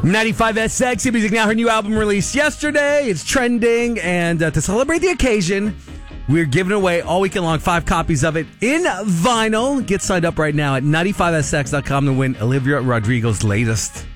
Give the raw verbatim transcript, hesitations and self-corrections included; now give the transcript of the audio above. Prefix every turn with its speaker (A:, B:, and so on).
A: ninety-five S Sexy Music Now. Her new album released yesterday. It's trending. And uh, to celebrate the occasion, we're giving away all weekend long five copies of it in vinyl. Get signed up right now at ninety-five S X dot com to win Olivia Rodrigo's latest.